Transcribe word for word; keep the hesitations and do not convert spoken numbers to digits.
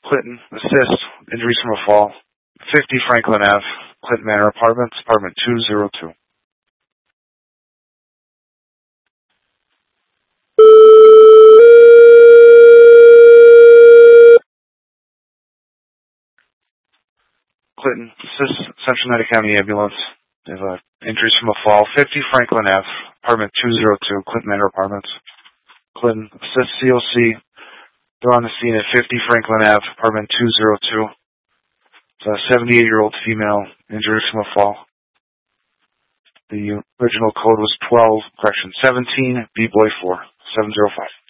Clinton, assist, injuries from a fall. fifty Franklin Avenue, Clinton Manor Apartments, apartment two oh two. Clinton, assist, Central United County Ambulance. They have uh, injuries from a fall. fifty Franklin Avenue, apartment two oh two, Clinton Manor Apartments. Clinton, assist C O C. They're on the scene at fifty Franklin Avenue, apartment two oh two. It's a seventy-eight-year-old female, injuries from a fall. The original code was twelve, correction, seventeen, B-Boy four, seven oh five.